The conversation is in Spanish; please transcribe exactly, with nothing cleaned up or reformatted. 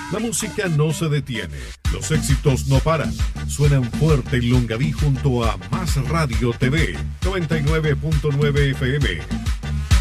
La música no se detiene, los éxitos no paran. Suenan fuerte en Longaví junto a Más Radio T V, noventa y nueve punto nueve F M.